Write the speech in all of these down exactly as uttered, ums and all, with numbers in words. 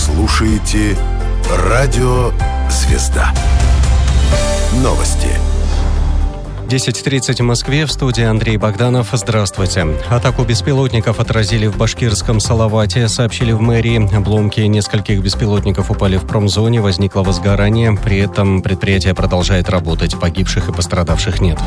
слушаете Радио «Звезда». Новости. десять тридцать в Москве, в студии Андрей Богданов. Здравствуйте. Атаку беспилотников отразили в башкирском Салавате, сообщили в мэрии. Обломки нескольких беспилотников упали в промзоне, возникло возгорание. При этом предприятие продолжает работать. Погибших и пострадавших нет.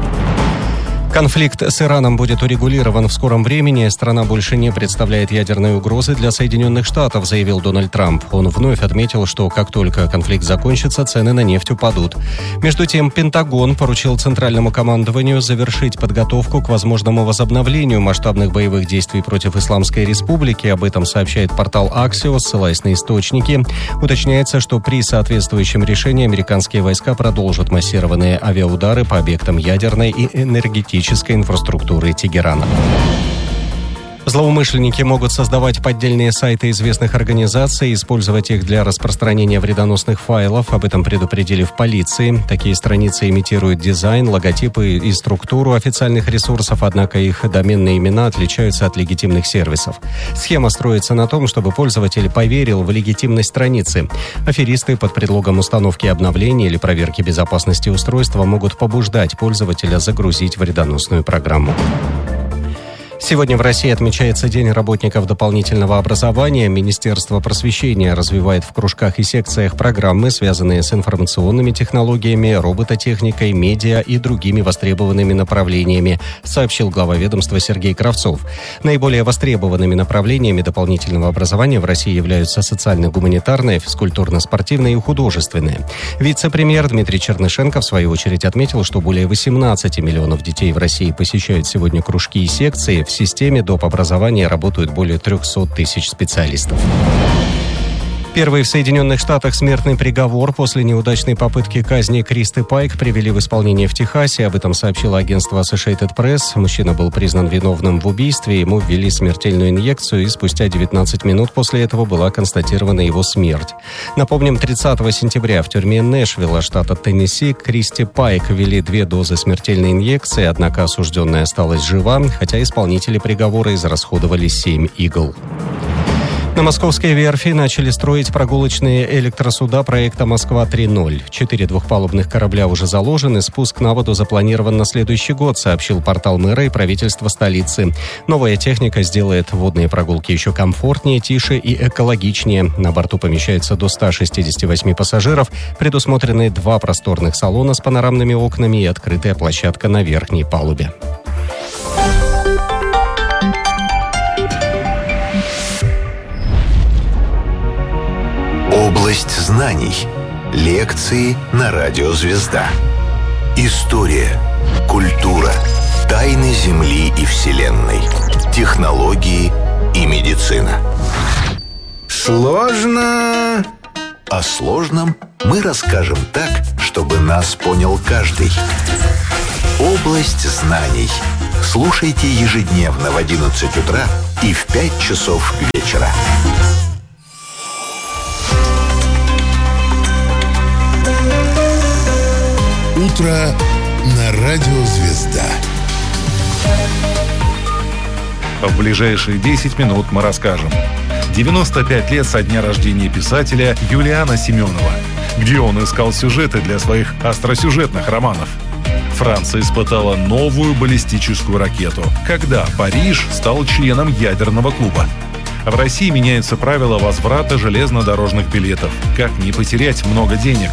Конфликт с Ираном будет урегулирован в скором времени. Страна больше не представляет ядерной угрозы для Соединенных Штатов, заявил Дональд Трамп. Он вновь отметил, что как только конфликт закончится, цены на нефть упадут. Между тем, Пентагон поручил Центральному командованию завершить подготовку к возможному возобновлению масштабных боевых действий против Исламской Республики. Об этом сообщает портал Axios, ссылаясь на источники. Уточняется, что при соответствующем решении американские войска продолжат массированные авиаудары по объектам ядерной и энергетической инфраструктуры Тегерана. Злоумышленники могут создавать поддельные сайты известных организаций и использовать их для распространения вредоносных файлов. Об этом предупредили в полиции. Такие страницы имитируют дизайн, логотипы и структуру официальных ресурсов, однако их доменные имена отличаются от легитимных сервисов. Схема строится на том, чтобы пользователь поверил в легитимность страницы. Аферисты под предлогом установки обновлений или проверки безопасности устройства могут побуждать пользователя загрузить вредоносную программу. Сегодня в России отмечается День работников дополнительного образования. Министерство просвещения развивает в кружках и секциях программы, связанные с информационными технологиями, робототехникой, медиа и другими востребованными направлениями, сообщил глава ведомства Сергей Кравцов. Наиболее востребованными направлениями дополнительного образования в России являются социально-гуманитарное, физкультурно-спортивное и художественное. Вице-премьер Дмитрий Чернышенко в свою очередь отметил, что более восемнадцати миллионов детей в России посещают сегодня кружки и секции. В системе доп. Образования работают более трехсот тысяч специалистов. Первый в Соединенных Штатах смертный приговор после неудачной попытки казни Кристи Пайк привели в исполнение в Техасе. Об этом сообщило агентство Associated Press. Мужчина был признан виновным в убийстве. Ему ввели смертельную инъекцию, и спустя девятнадцать минут после этого была констатирована его смерть. Напомним, тридцатого сентября в тюрьме Нэшвилла, штата Теннесси, Кристи Пайк ввели две дозы смертельной инъекции, однако осужденная осталась жива, хотя исполнители приговора израсходовали семь игл. На московской верфи начали строить прогулочные электросуда проекта «Москва-три ноль». Четыре двухпалубных корабля уже заложены, спуск на воду запланирован на следующий год, сообщил портал мэра и правительства столицы. Новая техника сделает водные прогулки еще комфортнее, тише и экологичнее. На борту помещается до ста шестидесяти восьми пассажиров, предусмотрены два просторных салона с панорамными окнами и открытая площадка на верхней палубе. Область знаний. Лекции на Радио «Звезда». История, культура, тайны Земли и Вселенной, технологии и медицина. Сложно. О сложном мы расскажем так, чтобы нас понял каждый. Область знаний. Слушайте ежедневно в одиннадцать утра и в пять часов вечера. Утро на Радио «Звезда». В ближайшие десять минут мы расскажем. девяносто пять лет со дня рождения писателя Юлиана Семенова. Где он искал сюжеты для своих остросюжетных романов? Франция испытала новую баллистическую ракету. Когда Париж стал членом ядерного клуба? В России меняются правила возврата железнодорожных билетов. Как не потерять много денег?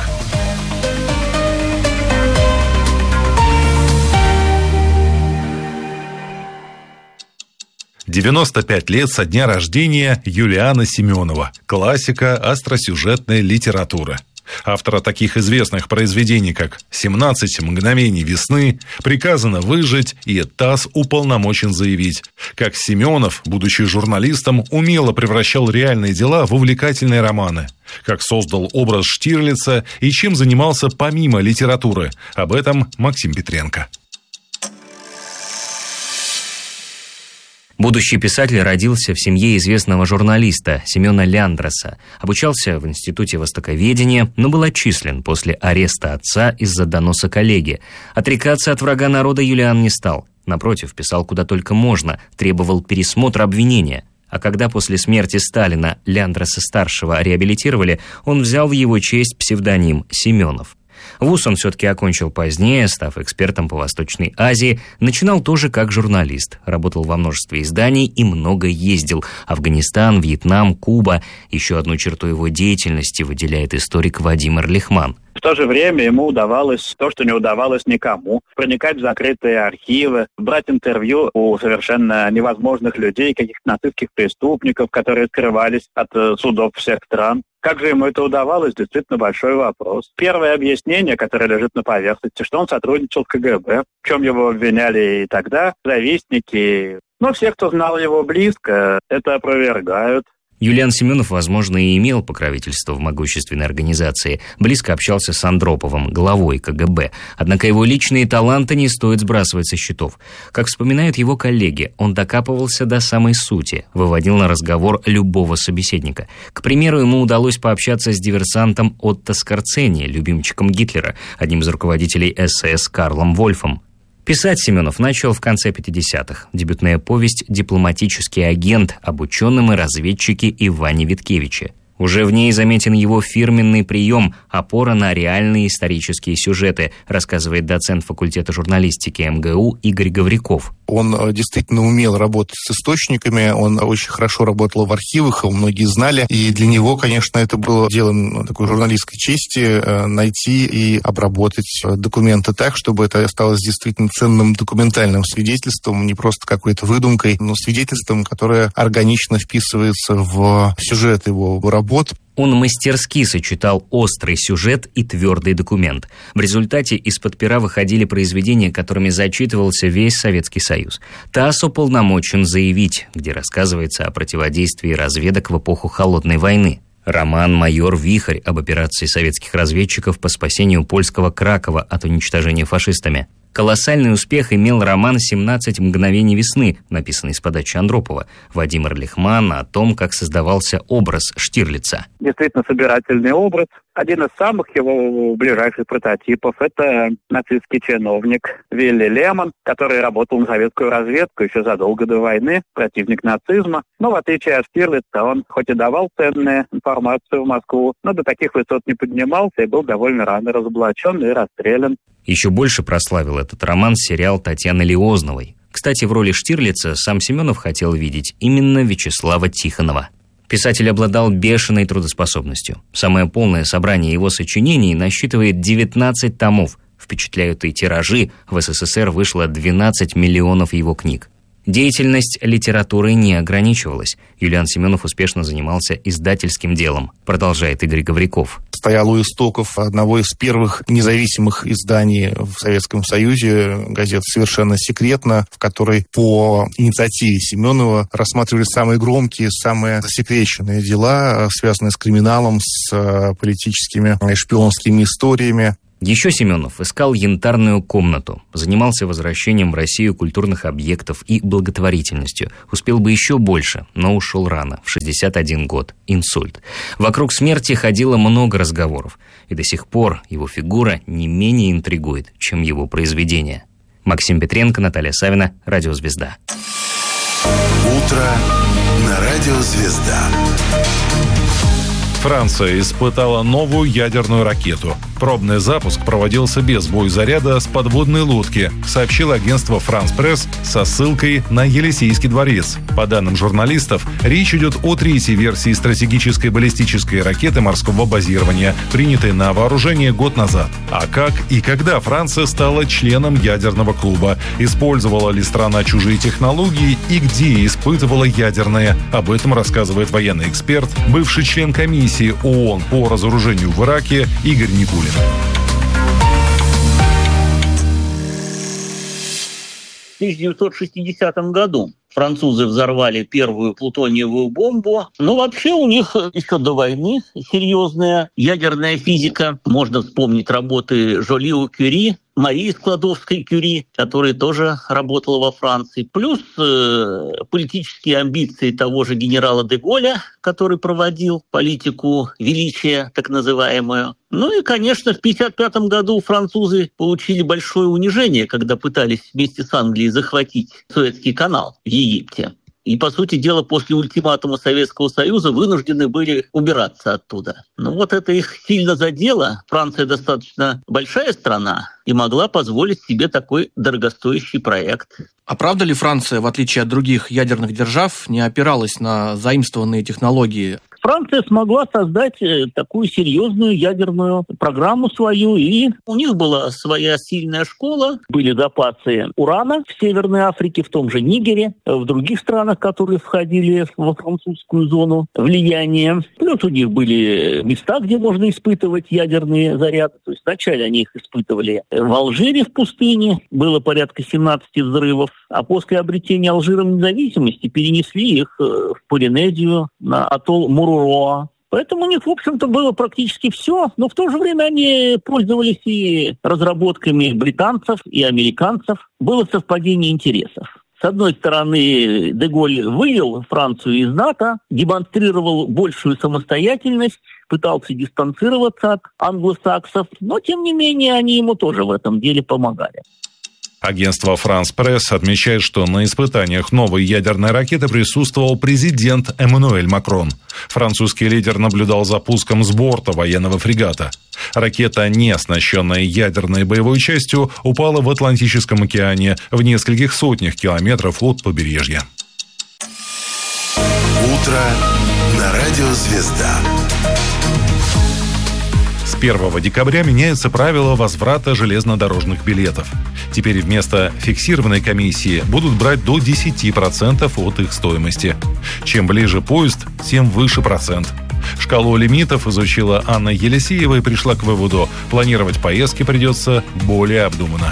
девяносто пять лет со дня рождения Юлиана Семенова. Классика остросюжетной литературы. Автора таких известных произведений, как «семнадцать мгновений весны», «Приказано выжить» и «ТАСС уполномочен заявить». Как Семенов, будучи журналистом, умело превращал реальные дела в увлекательные романы. Как создал образ Штирлица и чем занимался помимо литературы. Об этом Максим Петренко. Будущий писатель родился в семье известного журналиста Семена Ляндроса, обучался в Институте Востоковедения, но был отчислен после ареста отца из-за доноса коллеги. Отрекаться от врага народа Юлиан не стал. Напротив, писал куда только можно, требовал пересмотра обвинения. А когда после смерти Сталина Ляндроса-старшего реабилитировали, он взял в его честь псевдоним Семенов. Вуз он все-таки окончил позднее, став экспертом по Восточной Азии. Начинал тоже как журналист. Работал во множестве изданий и много ездил. Афганистан, Вьетнам, Куба. Еще одну черту его деятельности выделяет историк Вадим Эрлихман. В то же время ему удавалось то, что не удавалось никому. Проникать в закрытые архивы, брать интервью у совершенно невозможных людей, каких-то нацистских преступников, которые скрывались от судов всех стран. Как же ему это удавалось, действительно большой вопрос. Первое объяснение, которое лежит на поверхности, что он сотрудничал с ка гэ бэ, в чем его обвиняли и тогда завистники. Но все, кто знал его близко, это опровергают. Юлиан Семенов, возможно, и имел покровительство в могущественной организации, близко общался с Андроповым, главой ка гэ бэ. Однако его личные таланты не стоит сбрасывать со счетов. Как вспоминают его коллеги, он докапывался до самой сути, выводил на разговор любого собеседника. К примеру, ему удалось пообщаться с диверсантом Отто Скорцени, любимчиком Гитлера, одним из руководителей эс эс Карлом Вольфом. Писать Семенов начал в конце пятидесятых. Дебютная повесть «Дипломатический агент» об ученом и разведчике Иване Виткевиче. Уже в ней заметен его фирменный прием – опора на реальные исторические сюжеты, рассказывает доцент факультета журналистики эм гэ у Игорь Гавриков. Он действительно умел работать с источниками, он очень хорошо работал в архивах, его многие знали. И для него, конечно, это было делом такой журналистской чести найти и обработать документы так, чтобы это осталось действительно ценным документальным свидетельством, не просто какой-то выдумкой, но свидетельством, которое органично вписывается в сюжет его работы. Он мастерски сочетал острый сюжет и твердый документ. В результате из-под пера выходили произведения, которыми зачитывался весь Советский Союз. ТАСС уполномочен заявить, где рассказывается о противодействии разведок в эпоху Холодной войны. Роман «Майор Вихрь» об операции советских разведчиков по спасению польского Кракова от уничтожения фашистами. Колоссальный успех имел роман «семнадцать мгновений весны», написанный с подачи Андропова. Вадим Эрлихман о том, как создавался образ Штирлица. Действительно собирательный образ. Один из самых его ближайших прототипов – это нацистский чиновник Вилли Лемон, который работал на советскую разведку еще задолго до войны, противник нацизма. Но в отличие от Штирлица, он хоть и давал ценную информацию в Москву, но до таких высот не поднимался и был довольно рано разоблачен и расстрелян. Еще больше прославил этот роман сериал Татьяны Лиозновой. Кстати, в роли Штирлица сам Семенов хотел видеть именно Вячеслава Тихонова. Писатель обладал бешеной трудоспособностью. Самое полное собрание его сочинений насчитывает девятнадцать томов. Впечатляют и тиражи. В эс эс эс эр вышло двенадцать миллионов его книг. Деятельность литературы не ограничивалась. Юлиан Семенов успешно занимался издательским делом, продолжает Игорь Гавриков. Стоял у истоков одного из первых независимых изданий в Советском Союзе, газета «Совершенно секретно», в которой по инициативе Семенова рассматривали самые громкие, самые засекреченные дела, связанные с криминалом, с политическими и шпионскими историями. Еще Семенов искал янтарную комнату, занимался возвращением в Россию культурных объектов и благотворительностью. Успел бы еще больше, но ушел рано, в шестьдесят один год, инсульт. Вокруг смерти ходило много разговоров, и до сих пор его фигура не менее интригует, чем его произведения. Максим Петренко, Наталья Савина, Радио Звезда. Утро на Радио Звезда. Франция испытала новую ядерную ракету. Пробный запуск проводился без боезаряда с подводной лодки, сообщило агентство «Франс Пресс» со ссылкой на Елисейский дворец. По данным журналистов, речь идет о третьей версии стратегической баллистической ракеты морского базирования, принятой на вооружение год назад. А как и когда Франция стала членом ядерного клуба? Использовала ли страна чужие технологии и где испытывала ядерное? Об этом рассказывает военный эксперт, бывший член комиссии ООН по разоружению в Ираке Игорь Никулин. В тысяча девятьсот шестидесятом году французы взорвали первую плутониевую бомбу. Но вообще у них еще до войны серьезная ядерная физика. Можно вспомнить работы Жолио Кюри, Марии Складовской-Кюри, которая тоже работала во Франции. Плюс э, политические амбиции того же генерала де Голля, который проводил политику величия, так называемую. Ну и, конечно, в тысяча девятьсот пятьдесят пятом году французы получили большое унижение, когда пытались вместе с Англией захватить Суэцкий канал в Египте. И, по сути дела, после ультиматума Советского Союза вынуждены были убираться оттуда. Но вот это их сильно задело. Франция достаточно большая страна и могла позволить себе такой дорогостоящий проект. А правда ли Франция, в отличие от других ядерных держав, не опиралась на заимствованные технологии? Франция смогла создать такую серьезную ядерную программу свою, и у них была своя сильная школа, были запасы урана в Северной Африке, в том же Нигере, в других странах, которые входили во французскую зону влияния. Плюс у них были места, где можно испытывать ядерные заряды. То есть вначале они их испытывали в Алжире, в пустыне, было порядка семнадцать взрывов, а после обретения Алжиром независимости перенесли их в Полинезию, на атолл Муруроа. Поэтому у них, в общем-то, было практически все, но в то же время они пользовались и разработками британцев, и американцев. Было совпадение интересов. С одной стороны, де-Голь вывел Францию из НАТО, демонстрировал большую самостоятельность, пытался дистанцироваться от англосаксов, но, тем не менее, они ему тоже в этом деле помогали. Агентство «Франс Пресс» отмечает, что на испытаниях новой ядерной ракеты присутствовал президент Эммануэль Макрон. Французский лидер наблюдал за пуском с борта военного фрегата. Ракета, не оснащенная ядерной боевой частью, упала в Атлантическом океане в нескольких сотнях километров от побережья. Утро на радио «Звезда». С первого декабря меняются правила возврата железнодорожных билетов. Теперь вместо фиксированной комиссии будут брать до десять процентов от их стоимости. Чем ближе поезд, тем выше процент. Шкалу лимитов изучила Анна Елисеева и пришла к выводу: планировать поездки придется более обдуманно.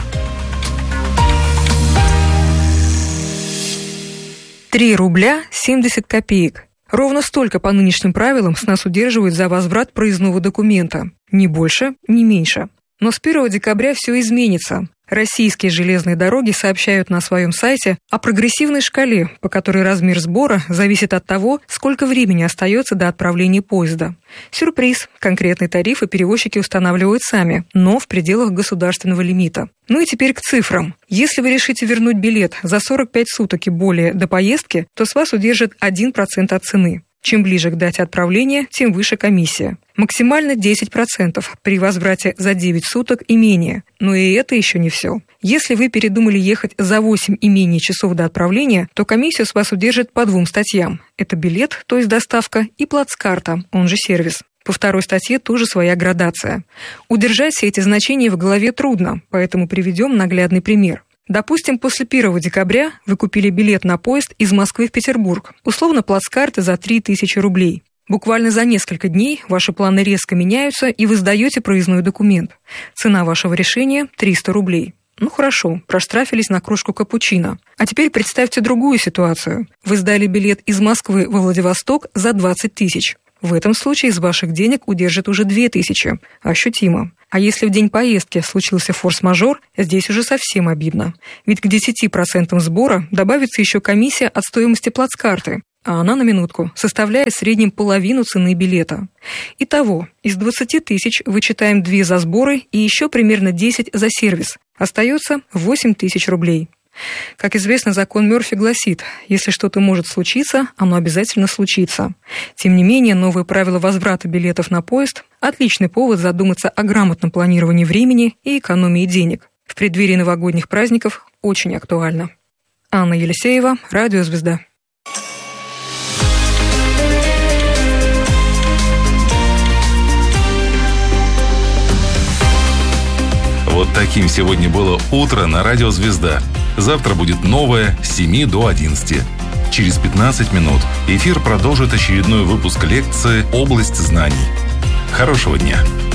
три рубля семьдесят копеек. Ровно столько по нынешним правилам с нас удерживают за возврат проездного документа. Ни больше, ни меньше. Но с первого декабря все изменится. Российские железные дороги сообщают на своем сайте о прогрессивной шкале, по которой размер сбора зависит от того, сколько времени остается до отправления поезда. Сюрприз. Конкретные тарифы перевозчики устанавливают сами, но в пределах государственного лимита. Ну и теперь к цифрам. Если вы решите вернуть билет за сорок пять суток и более до поездки, то с вас удержат один процент от цены. Чем ближе к дате отправления, тем выше комиссия. Максимально десять процентов при возврате за девять суток и менее. Но и это еще не все. Если вы передумали ехать за восемь и менее часов до отправления, то комиссию с вас удержат по двум статьям. Это билет, то есть доставка, и плацкарта, он же сервис. По второй статье тоже своя градация. Удержать все эти значения в голове трудно, поэтому приведем наглядный пример. Допустим, после первого декабря вы купили билет на поезд из Москвы в Петербург, условно плацкарты за три тысячи рублей. Буквально за несколько дней ваши планы резко меняются, и вы сдаете проездной документ. Цена вашего решения – триста рублей. Ну хорошо, проштрафились на кружку капучино. А теперь представьте другую ситуацию. Вы сдали билет из Москвы во Владивосток за двадцать тысяч. В этом случае из ваших денег удержат уже две тысячи. Ощутимо. А если в день поездки случился форс-мажор, здесь уже совсем обидно. Ведь к десяти процентам сбора добавится еще комиссия от стоимости плацкарты, а она, на минутку, составляет в среднем половину цены билета. Итого, из двадцати тысяч вычитаем две за сборы и еще примерно десять за сервис. Остается восемь тысяч рублей. Как известно, закон Мёрфи гласит, если что-то может случиться, оно обязательно случится. Тем не менее, новые правила возврата билетов на поезд – отличный повод задуматься о грамотном планировании времени и экономии денег. В преддверии новогодних праздников очень актуально. Анна Елисеева, Радио «Звезда». Вот таким сегодня было утро на Радио «Звезда». Завтра будет новое с семи до одиннадцати. Через пятнадцать минут эфир продолжит очередной выпуск лекции «Область знаний». Хорошего дня!